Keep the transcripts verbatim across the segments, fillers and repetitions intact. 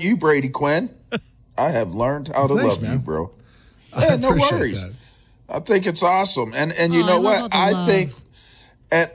you, Brady Quinn. I have learned how to Thanks, love man. you, bro. Yeah, no worries. That. I think it's awesome. And and you oh, know I what? I love. think and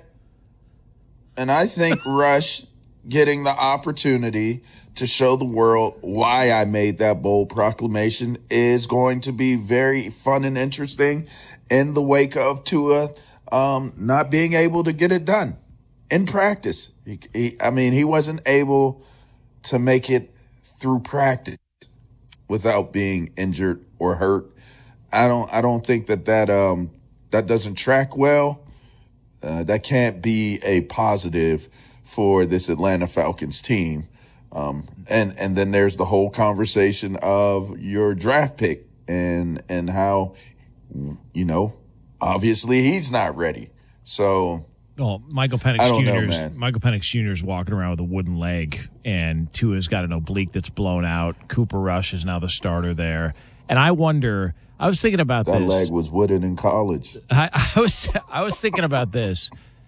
and I think Rush getting the opportunity to show the world why I made that bold proclamation is going to be very fun and interesting in the wake of Tua um, not being able to get it done in practice. He, he, I mean, he wasn't able to make it through practice without being injured or hurt. I don't. I don't think that that um, that doesn't track well. Uh, that can't be a positive for this Atlanta Falcons team. Um, and, and then there's the whole conversation of your draft pick and, and how, you know, obviously he's not ready. So, well, Michael Penix I don't know, Junior's man. Michael Penix Junior's walking around with a wooden leg, and Tua's got an oblique that's blown out. Cooper Rush is now the starter there. And I wonder, I was thinking about that this. leg was wooden in college. I, I was I was thinking about this.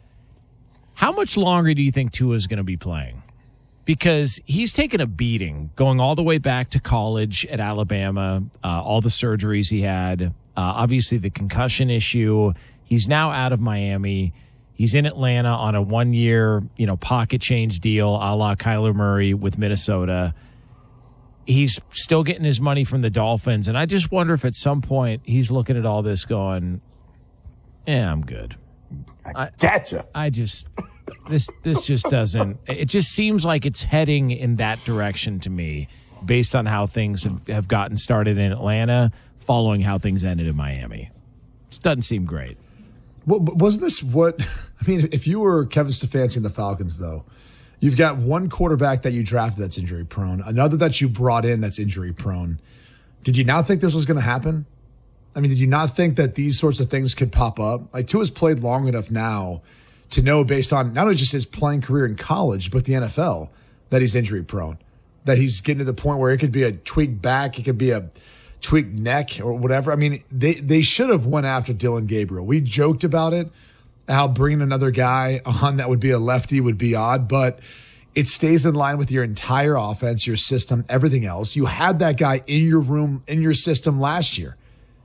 How much longer do you think Tua's going to be playing? Because he's taken a beating going all the way back to college at Alabama, uh, all the surgeries he had, uh, obviously the concussion issue. He's now out of Miami. He's in Atlanta on a one-year, you know, pocket change deal a la Kyler Murray with Minnesota. He's still getting his money from the Dolphins, and I just wonder if at some point he's looking at all this going, yeah, I'm good. I gotcha. I just this this just doesn't. It just seems like it's heading in that direction to me, based on how things have, have gotten started in Atlanta, following how things ended in Miami. Just doesn't seem great. Well, wasn't this what? I mean, if you were Kevin Stefanski and the Falcons, though, you've got one quarterback that you drafted that's injury prone, another that you brought in that's injury prone. Did you not think this was going to happen? I mean, did you not think that these sorts of things could pop up? Like, Tua's played long enough now to know, based on not only just his playing career in college, but the N F L, that he's injury prone, that he's getting to the point where it could be a tweaked back, it could be a tweaked neck or whatever. I mean, they, they should have went after Dylan Gabriel. We joked about it, how bringing another guy on that would be a lefty would be odd, but it stays in line with your entire offense, your system, everything else. You had that guy in your room, in your system last year.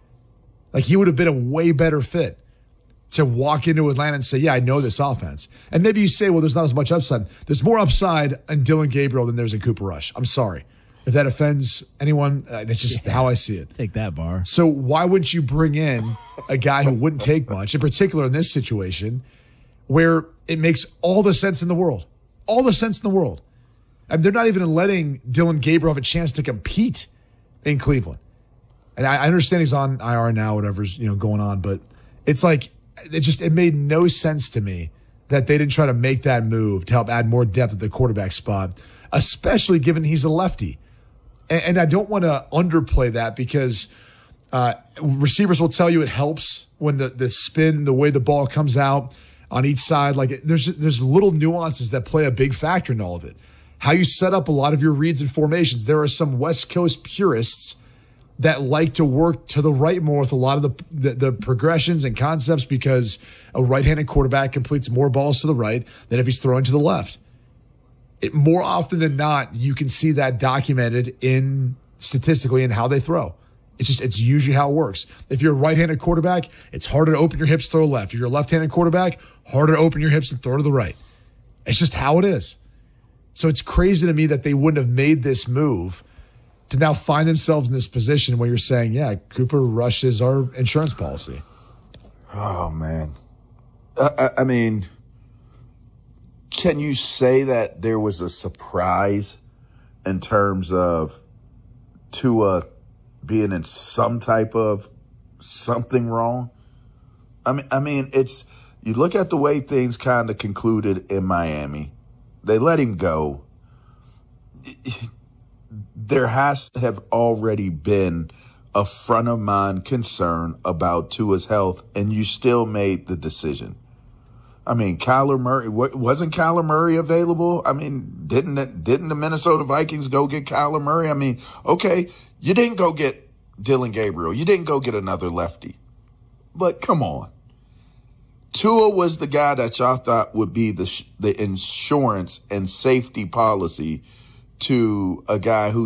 Like, he would have been a way better fit to walk into Atlanta and say, yeah, I know this offense. And maybe you say, well, there's not as much upside. There's more upside in Dylan Gabriel than there's in Cooper Rush. I'm sorry. If that offends anyone, uh, that's just yeah. how I see it. Take that, Bar. So why wouldn't you bring in a guy who wouldn't take much, in particular in this situation, where it makes all the sense in the world? All the sense in the world. I mean, they're not even letting Dylan Gabriel have a chance to compete in Cleveland. And I understand he's on I R now, whatever's, you know, going on, but it's like, it just, it made no sense to me that they didn't try to make that move to help add more depth at the quarterback spot, especially given he's a lefty. And, and I don't want to underplay that, because uh, receivers will tell you it helps when the, the spin, the way the ball comes out on each side. Like, there's, there's little nuances that play a big factor in all of it. How you set up a lot of your reads and formations. There are some West Coast purists that like to work to the right more with a lot of the, the the progressions and concepts, because a right-handed quarterback completes more balls to the right than if he's throwing to the left. It, more often than not, you can see that documented in statistically in how they throw. It's just, it's usually how it works. If you're a right-handed quarterback, it's harder to open your hips, throw left. If you're a left-handed quarterback, harder to open your hips and throw to the right. It's just how it is. So it's crazy to me that they wouldn't have made this move to now find themselves in this position where you're saying, yeah, Cooper Rush is our insurance policy. Oh, man. Uh, I, I mean, can you say that there was a surprise in terms of Tua being in some type of something wrong? I mean, I mean, it's, you look at the way things kind of concluded in Miami. They let him go. There has to have already been a front of mind concern about Tua's health, and you still made the decision. I mean, Kyler Murray, wasn't Kyler Murray available? I mean, didn't it, didn't the Minnesota Vikings go get Kyler Murray? I mean, okay, you didn't go get Dylan Gabriel. You didn't go get another lefty. But come on. Tua was the guy that y'all thought would be the the insurance and safety policy to a guy who